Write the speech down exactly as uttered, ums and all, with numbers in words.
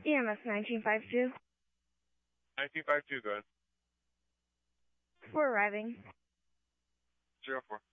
E M S nineteen fifty-two. nineteen fifty-two, go ahead. We're arriving. Zero four.